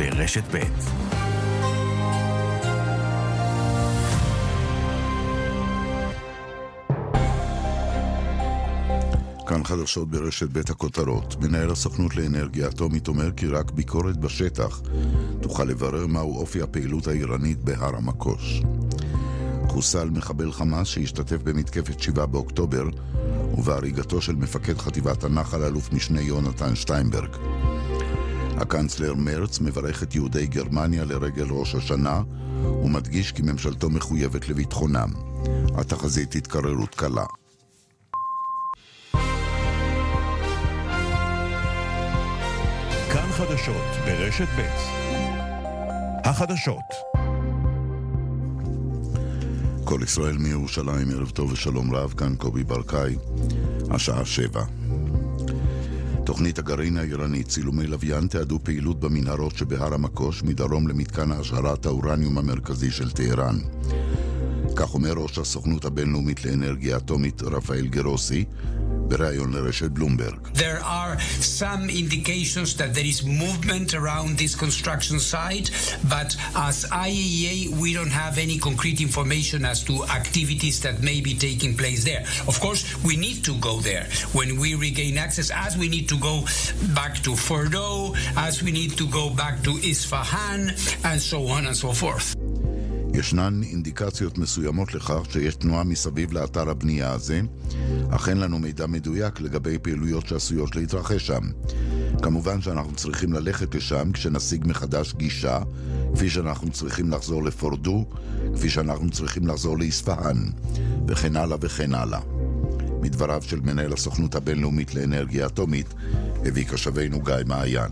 ברשת ב'. כאן חדשות ברשת בית הכותרות. מנהל הסוכנות לאנרגיה אטומית אומר כי רק ביקורת בשטח תוכל לברר מהו אופי הפעילות האיראנית בהר המקוש. חוסל מחבל חמאס שהשתתף במתקפת 7 באוקטובר ובהריגתו של מפקד חטיבת הנחל אלוף משנה יונתן שטיינברג. הקנצלר מרץ מברך את יהודי גרמניה לרגל ראש השנה ומדגיש כי ממשלתו מחויבת לביטחונם. התחזית התקררות קלה. כאן חדשות ברשת ב'. החדשות. כל ישראל מירושלים, ערב טוב ושלום רב, כאן קובי ברקאי, השעה 7. תוכנית הגרעין האיראנית, צילומי לוויין תיעדו פעילות במנהרות שבהר המקוש מדרום למתקן השערת האורניום המרכזי של טהרן. כך אומר ראש הסוכנות הבינלאומית לאנרגיה אטומית רפאל גרוסי בראיון לרשת בלומברג. There are some indications that there is movement around this construction site, but as IAEA we don't have any concrete information as to activities that may be taking place there. Of course, we need to go there when we regain access, as we need to go back to Fordo, as we need to go back to Isfahan, and so on and so forth. ישנן אינדיקציות מסוימות לכך שיש תנועה מסביב לאתר הבנייה הזה, אך אין לנו מידע מדויק לגבי פעילויות שעשויות להתרחש שם. כמובן שאנחנו צריכים ללכת לשם כשנשיג מחדש גישה, כפי שאנחנו צריכים לחזור לפורדו, כפי שאנחנו צריכים לחזור לאספהאן, וכן הלאה וכן הלאה. מדבריו של מנהל הסוכנות הבינלאומית לאנרגיה אטומית, הביא קשבנו גיא מעיין.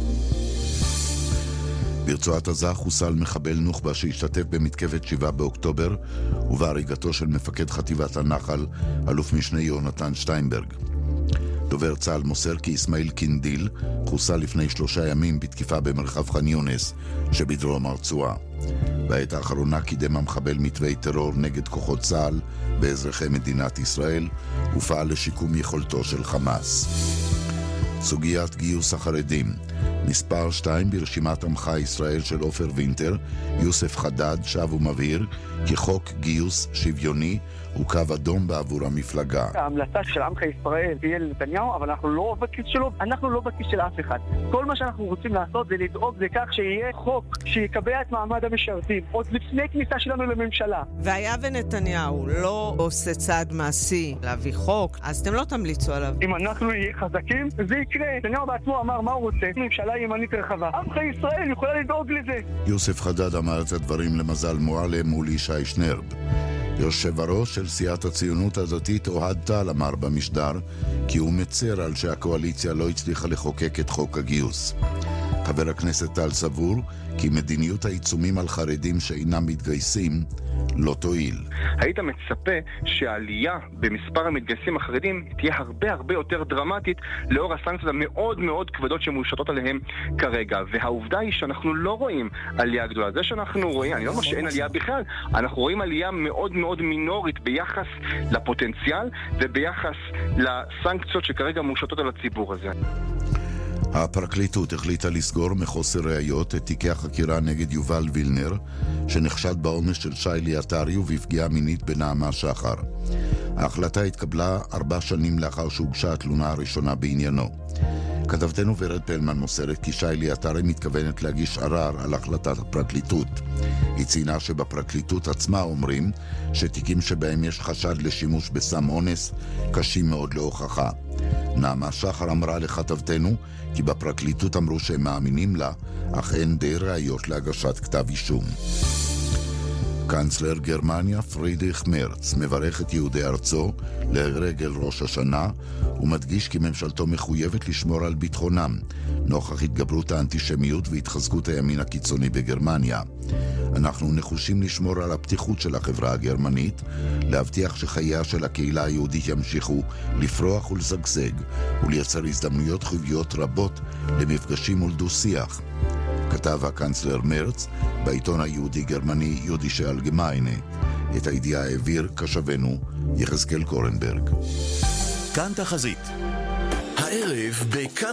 ברצועת עזה חוסל מחבל נוח'בה שהשתתף במתקפת 7 באוקטובר ובהריגתו של מפקד חטיבת הנחל אלוף משנה יונתן שטיינברג. דובר צה"ל מוסר כי אסמאעיל קינדיל חוסל לפני 3 ימים בתקיפה במרחב ח'אן יונס שבדרום הרצועה. בעת האחרונה קידם המחבל מתווי טרור נגד כוחות צה"ל באזרחי מדינת ישראל ופעל לשיקום יכולתו של חמאס. סוגיית גיוס החרדים. מספר 2 ברשימת עמך ישראל של עופר וינטר, יוסף חדד, שב ומבהיר כי חוק גיוס שוויוני הוא קו אדום בעבור המפלגה. ההמלצה של עמך ישראל תהיה לנתניהו, אבל אנחנו לא בכיס שלו, אנחנו לא בכיס של אף אחד. כל מה שאנחנו רוצים לעשות זה לדאוג לכך שיהיה חוק שיקבע את מעמד המשרתים, עוד לפני כניסה שלנו לממשלה. והיה ונתניהו לא עושה צעד מעשי להביא חוק, אז אתם לא תמליצו עליו. אם אנחנו נהיה חזקים, זה יקרה. נתניהו בעצמו אמר מה הוא רוצה, ממשלה ימנית רחבה. עמך ישראל יכולה לדאוג לזה. יוסף חדד אמר את הדברים למזל מועלם מול ישי שנרב. יושב הראש של סיעת הציונות הדתית אוהד טל אמר במשדר כי הוא מצר על שהקואליציה לא הצליחה לחוקק את חוק הגיוס. חבר הכנסת טל סבור כי מדיניות העיצומים על חרדים שאינם מתגייסים לא תועיל. היית מצפה שהעלייה במספר המתגייסים החרדים תהיה הרבה יותר דרמטית לאור הסנקציות המאוד מאוד כבדות שמושתות עליהם כרגע. והעובדה היא שאנחנו לא רואים עלייה גדולה. זה שאנחנו רואים, אני לא אומר שאין עלייה בכלל, אנחנו רואים עלייה מאוד מאוד מינורית ביחס לפוטנציאל וביחס לסנקציות שכרגע מושתות על הציבור הזה. הפרקליטות החליטה לסגור מחוסר ראיות את תיקי החקירה נגד יובל וילנר, שנחשד באונס של שיילי עטרי ובפגיעה מינית בנעמה שחר. ההחלטה התקבלה 4 שנים לאחר שהוגשה התלונה הראשונה בעניינו. כתבתנו ורד פלמן מוסרת כי שיילי עטרי מתכוונת להגיש ערר על החלטת הפרקליטות. היא ציינה שבפרקליטות עצמה אומרים שתיקים שבהם יש חשד לשימוש בסם אונס קשים מאוד להוכחה. נעמה שחר אמרה לכתבתנו כי בפרקליטות אמרו שהם מאמינים לה, אך אין די ראיות להגשת כתב אישום. קנצלר גרמניה פרידריך מרץ מברך את יהודי ארצו לרגל ראש השנה ומדגיש כי ממשלתו מחויבת לשמור על ביטחונם נוכח התגברות האנטישמיות והתחזקות הימין הקיצוני בגרמניה. אנחנו נחושים לשמור על הפתיחות של החברה הגרמנית, להבטיח שחייה של הקהילה היהודית ימשיכו לפרוח ולשגשג ולייצר הזדמנויות חיוביות רבות למפגשים ולדו-שיח. כתב הקנצלר מרץ בעיתון היהודי גרמני יודישה אלגמיינה. את הידיעה העביר קשבנו יחזקאל קורנברג. כאן תחזית. הערב בכאן